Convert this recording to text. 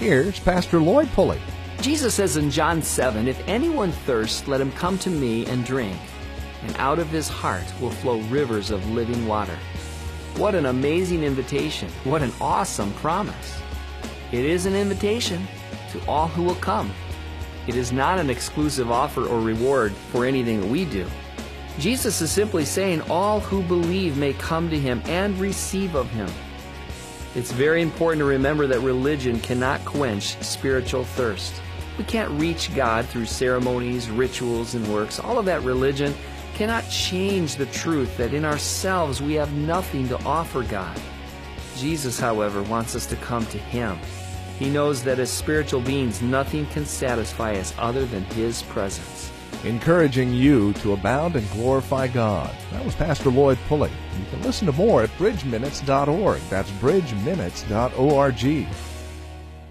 Here's Pastor Lloyd Pulley. Jesus says in John 7, "If anyone thirsts, let him come to me and drink, and out of his heart will flow rivers of living water." What an amazing invitation. What an awesome promise. It is an invitation to all who will come. It is not an exclusive offer or reward for anything that we do. Jesus is simply saying all who believe may come to him and receive of him. It's very important to remember that religion cannot quench spiritual thirst. We can't reach God through ceremonies, rituals, and works. All of that religion cannot change the truth that in ourselves we have nothing to offer God. Jesus, however, wants us to come to him. He knows that as spiritual beings, nothing can satisfy us other than his presence. Encouraging you to abound and glorify God. That was Pastor Lloyd Pulley. You can listen to more at bridgeminutes.org. That's bridgeminutes.org.